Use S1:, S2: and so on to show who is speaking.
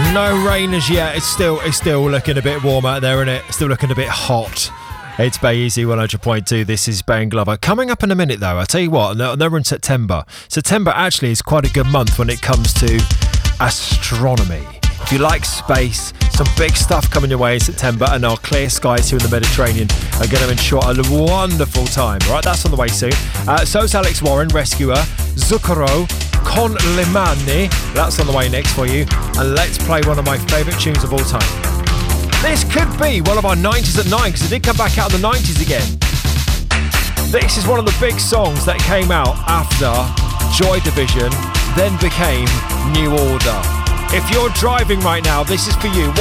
S1: No rain as yet. It's still looking a bit warm out there, isn't it? Still looking a bit hot. It's Bay Easy 100.2. This is Ben Glover. Coming up in a minute, though, I'll tell you what, they're in September. September actually is quite a good month when it comes to astronomy. If you like space, some big stuff coming your way in September, and our clear skies here in the Mediterranean are going to ensure a wonderful time. All right, that's on the way soon. So's Alex Warren, Rescuer, Zucchero, Con Le Mani. That's on the way next for you. And let's play one of my favourite tunes of all time. This could be one of our 90s at 9, because it did come back out in the 90s again. This is one of the big songs that came out after Joy Division then became New Order. If you're driving right now, this is for you.